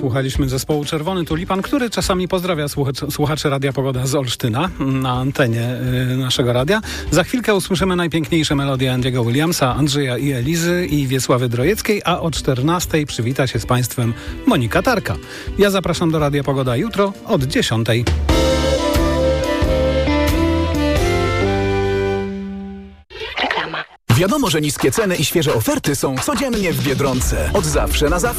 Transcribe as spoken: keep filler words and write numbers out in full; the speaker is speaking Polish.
słuchaliśmy zespołu Czerwony Tulipan, który czasami pozdrawia słuchaczy, słuchaczy Radia Pogoda z Olsztyna na antenie y, naszego radia. Za chwilkę usłyszymy najpiękniejsze melodie Andy'ego Williamsa, Andrzeja i Elizy i Wiesławy Drojeckiej, a o czternastej przywita się z Państwem Monika Tarka. Ja zapraszam do Radia Pogoda jutro od dziesiątej. Wiadomo, że niskie ceny i świeże oferty są codziennie w Biedronce. Od zawsze na zawsze.